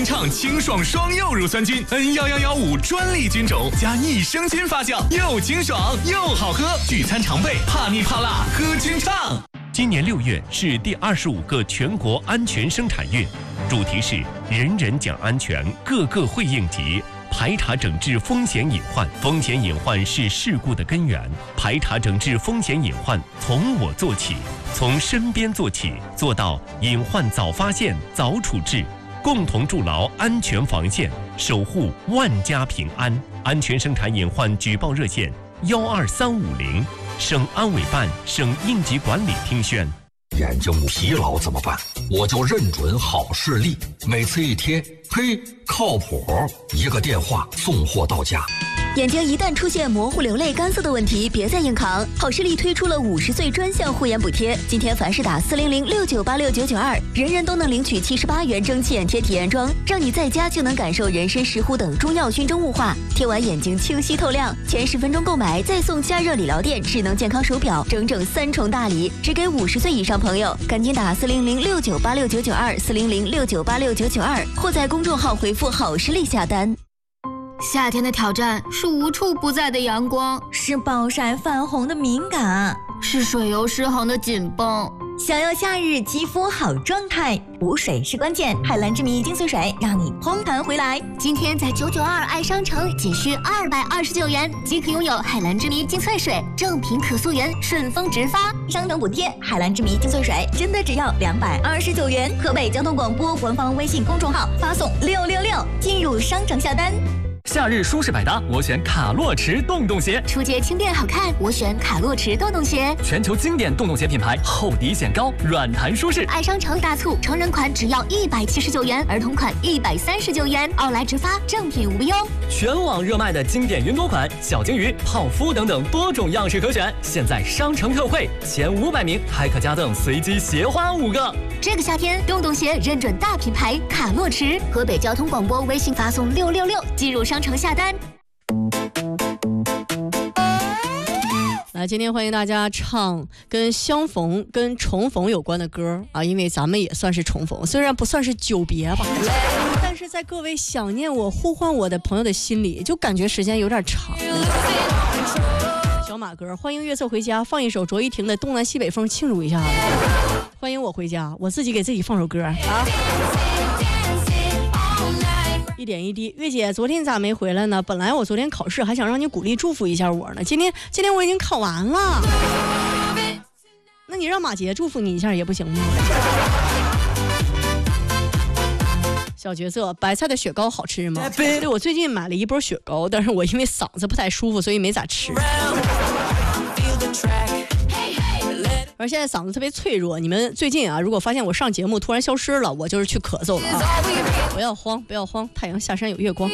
畅清爽双柚乳酸菌 N11115专利菌种加益生菌发酵，又清爽又好喝，聚餐常备，怕腻怕辣喝菌畅。 今年6月是第25个全国安全生产月，主题是人人讲安全，个个会应急。排查整治风险隐患，风险隐患是事故的根源。排查整治风险隐患，从我做起，从身边做起，做到隐患早发现、早处置，共同筑牢安全防线，守护万家平安。安全生产隐患举报热线12350，省安委办、省应急管理厅宣。 眼睛疲劳怎么办？我就认准好视力，每次一贴，嘿，靠谱，一个电话送货到家。 眼睛一旦出现模糊、流泪、干涩的问题，别再硬扛。好视力推出了50岁专项护眼补贴，今天凡是打40069869992，人人都能领取78元蒸汽眼贴体验装，让你在家就能感受人参、石斛等中药熏蒸雾化，贴完眼睛清晰透亮。前10分钟购买再送加热理疗垫、智能健康手表，整整3重大礼，只给50岁以上朋友。赶紧打40069869992，40069869992，或在公众号回复好视力下单。 夏天的挑战是无处不在的阳光， 是暴晒泛红的敏感， 是水油失衡的紧绷。 想要夏日肌肤好状态，补水是关键。海蓝之谜精粹水让你嘭弹回来。 今天在992爱商城仅需229元即可拥有海蓝之谜精粹水，正品可溯源，顺丰直发， 商城补贴。海蓝之谜精粹水真的只要229元。河北交通广播官方微信公众号发送666进入商城下单。 夏日舒适百搭，我选卡洛驰洞洞鞋。 出街轻便好看，我选卡洛驰洞洞鞋。 全球经典洞洞鞋品牌，厚底显高，软弹舒适。 爱商城大促，成人款只要179元，儿童款139元，奥莱直发，正品无忧。 全网热卖的经典云朵款，小金鱼、泡芙等等多种样式可选。现在商城特惠，前500名还可加赠随机鞋花5个。 这个夏天，洞洞鞋认准大品牌卡洛驰。河北交通广播微信发送666进入商城下单。 来，今天欢迎大家唱跟相逢、跟重逢有关的歌啊，因为咱们也算是重逢，虽然不算是久别吧，但是在各位想念我、呼唤我的朋友的心里，就感觉时间有点长。小马哥，欢迎月色回家，放一首卓依婷的《东南西北风》庆祝一下。欢迎我回家，我自己给自己放首歌啊。一点一滴，月姐，昨天咋没回来呢？本来我昨天考试还想让你鼓励祝福一下我呢，今天我已经考完了，那你让马杰祝福你一下也不行吗？小角色，白菜的雪糕好吃吗？对，我最近买了一波雪糕，但是我因为嗓子不太舒服，所以没咋吃。而现在嗓子特别脆弱，你们最近啊，如果发现我上节目突然消失了，我就是去咳嗽了啊！不要慌，不要慌，太阳下山有月光。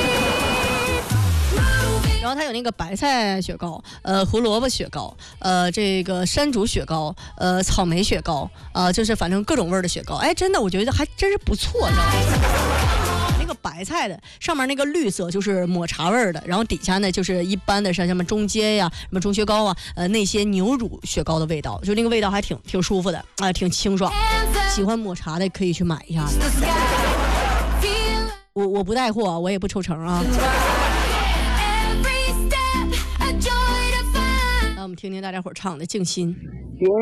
然后它有那个白菜雪糕，胡萝卜雪糕，这个山竹雪糕，草莓雪糕，就是反正各种味儿的雪糕。哎，真的，我觉得还真是不错，知道吗？那个白菜的上面那个绿色就是抹茶味的，然后底下呢就是一般的像什么中街呀、什么中雪糕啊，那些牛乳雪糕的味道，就那个味道还挺舒服的啊，挺清爽。喜欢抹茶的可以去买一下。我不带货，我也不抽成啊。那我们听听大家伙唱的《静心》。 月